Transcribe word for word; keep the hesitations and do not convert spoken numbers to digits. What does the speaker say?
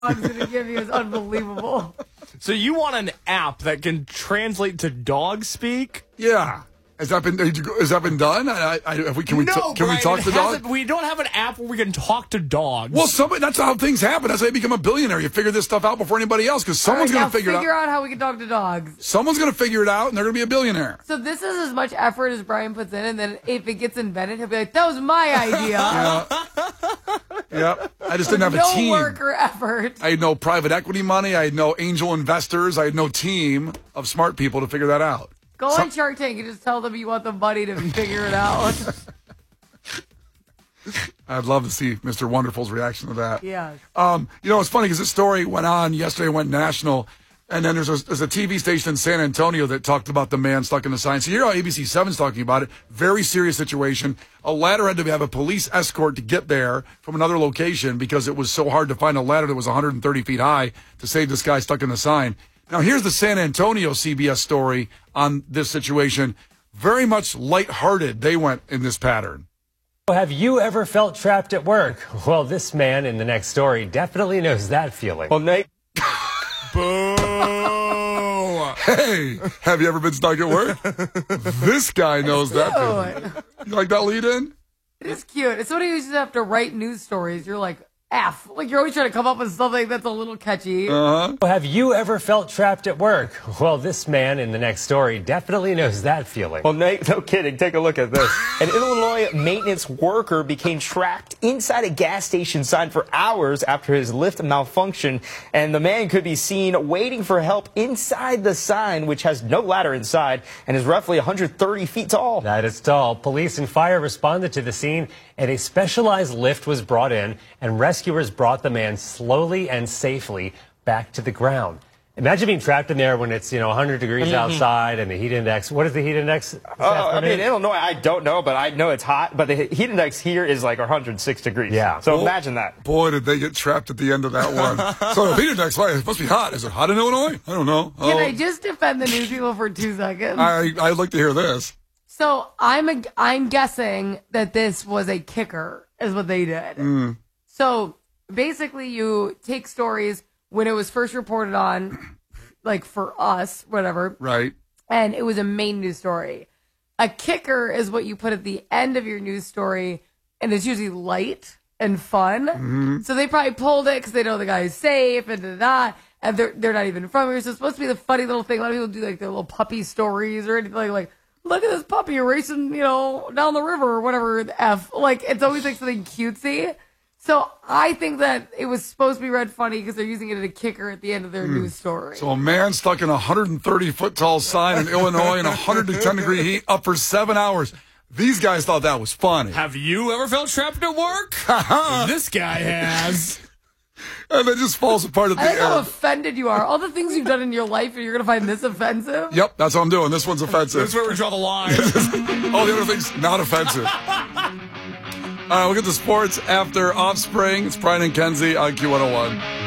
I'm going to give you is unbelievable. So you want an app that can translate to dog speak? Yeah. Has that been has that been done? I, I, I, we, can we, no, t- can we Brian, talk to dogs? We don't have an app where we can talk to dogs. Well, somebody, that's how things happen. That's how you become a billionaire. You figure this stuff out before anybody else because someone's right, going to figure, figure it out. out how we can talk to dogs. Someone's going to figure it out, and they're going to be a billionaire. So this is as much effort as Brian puts in, and then if it gets invented, he'll be like, that was my idea. Yeah. Yep. I just didn't have no a team. No work or effort. I had no private equity money. I had no angel investors. I had no team of smart people to figure that out. Go Some- on Shark Tank and just tell them you want the money to figure it out. I'd love to see Mister Wonderful's reaction to that. Yeah. Um, you know, it's funny because this story went on yesterday, went national, and then there's a, there's a T V station in San Antonio that talked about the man stuck in the sign. So you hear how A B C seven's talking about it. Very serious situation. A ladder had to have a police escort to get there from another location because it was so hard to find a ladder that was one hundred thirty feet high to save this guy stuck in the sign. Now, here's the San Antonio C B S story on this situation. Very much lighthearted, they went in this pattern. Have you ever felt trapped at work? Well, this man in the next story definitely knows that feeling. Well, Nate. Boo! Hey, have you ever been stuck at work? This guy knows that feeling. You like that lead in? It is cute. It's when you used to have to write news stories. You're like, F. Like, you're always trying to come up with something that's a little catchy. Uh-huh. Have you ever felt trapped at work? Well, this man in the next story definitely knows that feeling. Well, Nate, no kidding. Take a look at this. An Illinois maintenance worker became trapped inside a gas station sign for hours after his lift malfunctioned, and the man could be seen waiting for help inside the sign, which has no ladder inside and is roughly one hundred thirty feet tall. That is tall. Police and fire responded to the scene, and a specialized lift was brought in, and rescuers brought the man slowly and safely back to the ground. Imagine being trapped in there when it's, you know, one hundred degrees mm-hmm. outside and the heat index. What is the heat index? Oh, I mean, in Illinois, I don't know, but I know it's hot. But the heat index here is like one hundred six degrees. Yeah. So oh, imagine that. Boy, did they get trapped at the end of that one. So the heat index, why, it must be hot. Is it hot in Illinois? I don't know. Can oh. I just defend the news people for two seconds? I, I'd like to hear this. So I'm a, I'm guessing that this was a kicker, is what they did. Mm. So basically, you take stories when it was first reported on, like for us, whatever. Right. And it was a main news story. A kicker is what you put at the end of your news story, and it's usually light and fun. Mm-hmm. So they probably pulled it because they know the guy is safe and da, da, da, and they're they're not even from here. So it's supposed to be the funny little thing. A lot of people do like their little puppy stories or anything like, like look at this puppy racing, you know, down the river or whatever. The F. Like, it's always like something cutesy. So I think that it was supposed to be read funny because they're using it as a kicker at the end of their mm. news story. So a man stuck in a one hundred thirty foot tall sign in Illinois in one hundred ten degree heat up for seven hours. These guys thought that was funny. Have you ever felt trapped at work? This guy has. And it just falls apart at the I think end. how offended you are. All the things you've done in your life, and you're going to find this offensive? Yep, that's what I'm doing. This one's offensive. This is where we draw the line. All the other things, not offensive. All right, we'll get to sports after Offspring. It's Brian and Kenzie on Q one oh one.